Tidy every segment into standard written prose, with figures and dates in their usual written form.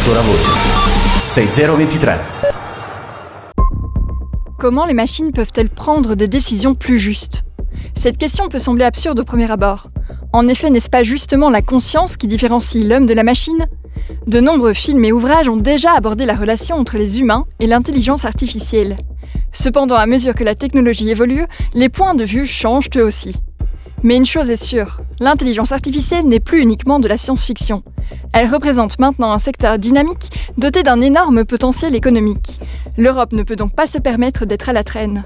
suona voce. 6023. Comment les machines peuvent-elles prendre des décisions plus justes ? Cette question peut sembler absurde au premier abord. En effet, n'est-ce pas justement la conscience qui différencie l'homme de la machine ? De nombreux films et ouvrages ont déjà abordé la relation entre les humains et l'intelligence artificielle. Cependant, à mesure que la technologie évolue, les points de vue changent eux aussi. Mais une chose est sûre, l'intelligence artificielle n'est plus uniquement de la science-fiction. Elle représente maintenant un secteur dynamique doté d'un énorme potentiel économique. L'Europe ne peut donc pas se permettre d'être à la traîne.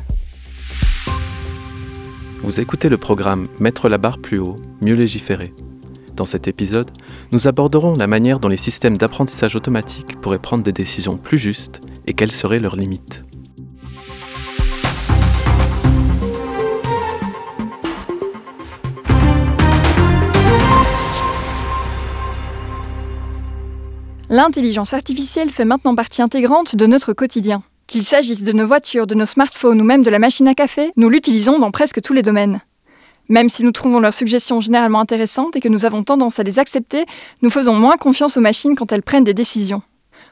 Vous écoutez le programme Mettre la barre plus haut, mieux légiférer. Dans cet épisode, nous aborderons la manière dont les systèmes d'apprentissage automatique pourraient prendre des décisions plus justes et quelles seraient leurs limites. L'intelligence artificielle fait maintenant partie intégrante de notre quotidien. Qu'il s'agisse de nos voitures, de nos smartphones ou même de la machine à café, nous l'utilisons dans presque tous les domaines. Même si nous trouvons leurs suggestions généralement intéressantes et que nous avons tendance à les accepter, nous faisons moins confiance aux machines quand elles prennent des décisions. Pourquoi ?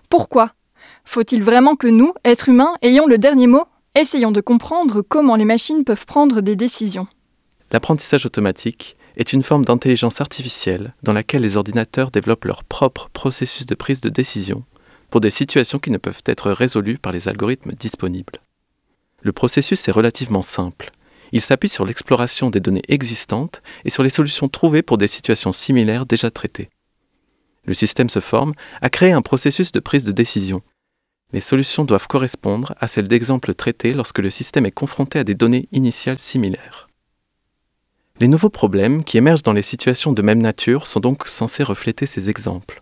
Faut-il vraiment que nous, êtres humains, ayons le dernier mot ? Essayons de comprendre comment les machines peuvent prendre des décisions. L'apprentissage automatique est une forme d'intelligence artificielle dans laquelle les ordinateurs développent leur propre processus de prise de décision pour des situations qui ne peuvent être résolues par les algorithmes disponibles. Le processus est relativement simple. Il s'appuie sur l'exploration des données existantes et sur les solutions trouvées pour des situations similaires déjà traitées. Le système se forme à créer un processus de prise de décision. Les solutions doivent correspondre à celles d'exemples traités lorsque le système est confronté à des données initiales similaires. Les nouveaux problèmes qui émergent dans les situations de même nature sont donc censés refléter ces exemples.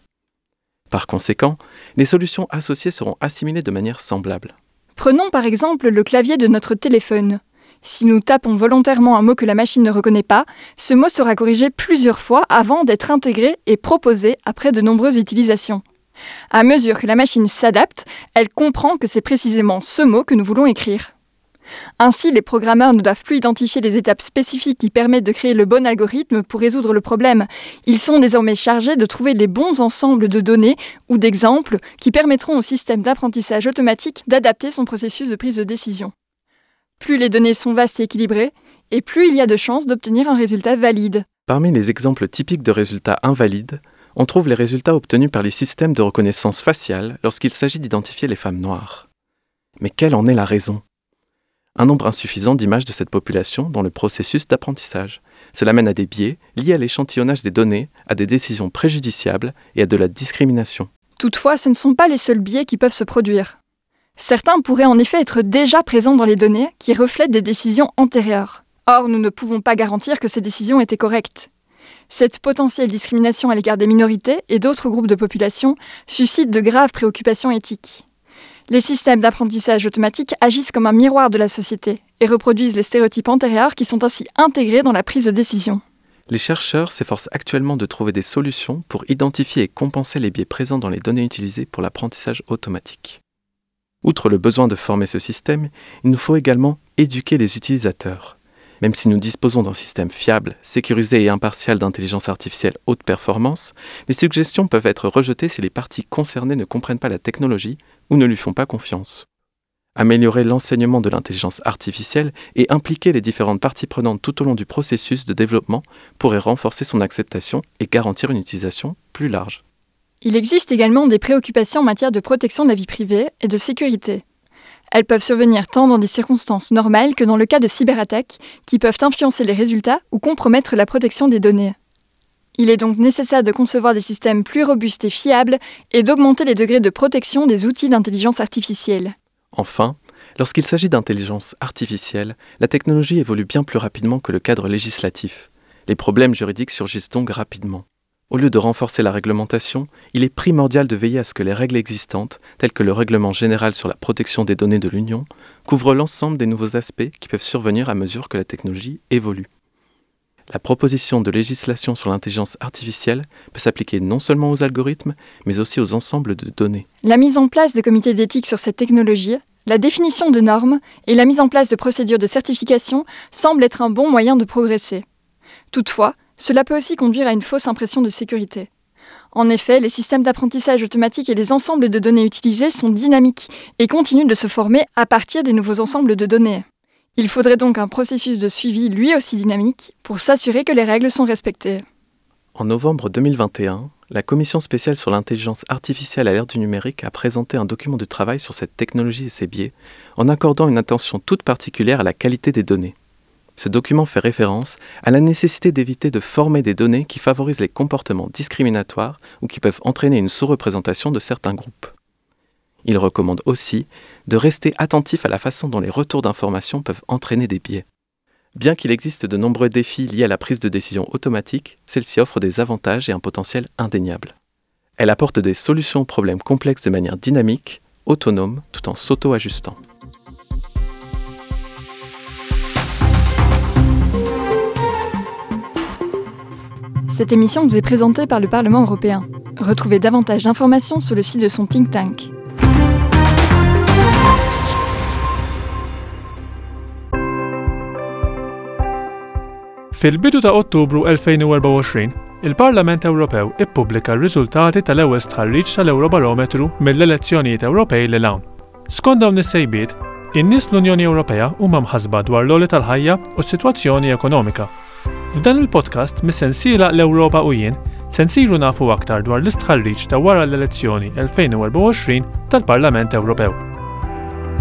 Par conséquent, les solutions associées seront assimilées de manière semblable. Prenons par exemple le clavier de notre téléphone. Si nous tapons volontairement un mot que la machine ne reconnaît pas, ce mot sera corrigé plusieurs fois avant d'être intégré et proposé après de nombreuses utilisations. À mesure que la machine s'adapte, elle comprend que c'est précisément ce mot que nous voulons écrire. Ainsi, les programmeurs ne doivent plus identifier les étapes spécifiques qui permettent de créer le bon algorithme pour résoudre le problème. Ils sont désormais chargés de trouver les bons ensembles de données ou d'exemples qui permettront au système d'apprentissage automatique d'adapter son processus de prise de décision. Plus les données sont vastes et équilibrées, et plus il y a de chances d'obtenir un résultat valide. Parmi les exemples typiques de résultats invalides, on trouve les résultats obtenus par les systèmes de reconnaissance faciale lorsqu'il s'agit d'identifier les femmes noires. Mais quelle en est la raison ? Un nombre insuffisant d'images de cette population dans le processus d'apprentissage. Cela mène à des biais liés à l'échantillonnage des données, à des décisions préjudiciables et à de la discrimination. Toutefois, ce ne sont pas les seuls biais qui peuvent se produire. Certains pourraient en effet être déjà présents dans les données qui reflètent des décisions antérieures. Or, nous ne pouvons pas garantir que ces décisions étaient correctes. Cette potentielle discrimination à l'égard des minorités et d'autres groupes de population suscite de graves préoccupations éthiques. Les systèmes d'apprentissage automatique agissent comme un miroir de la société et reproduisent les stéréotypes antérieurs qui sont ainsi intégrés dans la prise de décision. Les chercheurs s'efforcent actuellement de trouver des solutions pour identifier et compenser les biais présents dans les données utilisées pour l'apprentissage automatique. Outre le besoin de former ce système, il nous faut également éduquer les utilisateurs. Même si nous disposons d'un système fiable, sécurisé et impartial d'intelligence artificielle haute performance, les suggestions peuvent être rejetées si les parties concernées ne comprennent pas la technologie ou ne lui font pas confiance. Améliorer l'enseignement de l'intelligence artificielle et impliquer les différentes parties prenantes tout au long du processus de développement pourrait renforcer son acceptation et garantir une utilisation plus large. Il existe également des préoccupations en matière de protection de la vie privée et de sécurité. Elles peuvent survenir tant dans des circonstances normales que dans le cas de cyberattaques qui peuvent influencer les résultats ou compromettre la protection des données. Il est donc nécessaire de concevoir des systèmes plus robustes et fiables et d'augmenter les degrés de protection des outils d'intelligence artificielle. Enfin, lorsqu'il s'agit d'intelligence artificielle, la technologie évolue bien plus rapidement que le cadre législatif. Les problèmes juridiques surgissent donc rapidement. Au lieu de renforcer la réglementation, il est primordial de veiller à ce que les règles existantes, telles que le Règlement général sur la protection des données de l'Union, couvrent l'ensemble des nouveaux aspects qui peuvent survenir à mesure que la technologie évolue. La proposition de législation sur l'intelligence artificielle peut s'appliquer non seulement aux algorithmes, mais aussi aux ensembles de données. La mise en place de comités d'éthique sur cette technologie, la définition de normes et la mise en place de procédures de certification semblent être un bon moyen de progresser. Toutefois, cela peut aussi conduire à une fausse impression de sécurité. En effet, les systèmes d'apprentissage automatique et les ensembles de données utilisés sont dynamiques et continuent de se former à partir des nouveaux ensembles de données. Il faudrait donc un processus de suivi lui aussi dynamique pour s'assurer que les règles sont respectées. En novembre 2021, la Commission spéciale sur l'intelligence artificielle à l'ère du numérique a présenté un document de travail sur cette technologie et ses biais, en accordant une attention toute particulière à la qualité des données. Ce document fait référence à la nécessité d'éviter de former des données qui favorisent les comportements discriminatoires ou qui peuvent entraîner une sous-représentation de certains groupes. Il recommande aussi de rester attentif à la façon dont les retours d'informations peuvent entraîner des biais. Bien qu'il existe de nombreux défis liés à la prise de décision automatique, celle-ci offre des avantages et un potentiel indéniable. Elle apporte des solutions aux problèmes complexes de manière dynamique, autonome, tout en s'auto-ajustant. Cette émission vous est présentée par le Parlement européen. Retrouvez davantage d'informations sur le site de son think tank. Fil-bidu ta' Ottubru 2024, il-Parlament Ewropew ippubblika r-riżultati tal-ewwel stħarriġ tal-Eurobarometru mill-elezzjonijiet Ewropej lil hawn. Skont dawn is-sejbiet, in-nies l-Unjoni Ewropea huma mħassba dwar l-għoli tal-ħajja u s-sitwazzjoni ekonomika. F'dan il-podcast mis-sensiela l-Ewropa u jien se nsiru nafu aktar dwar l-istħarriġ ta' wara l-elezzjoni 2024 tal-Parlament Ewropew.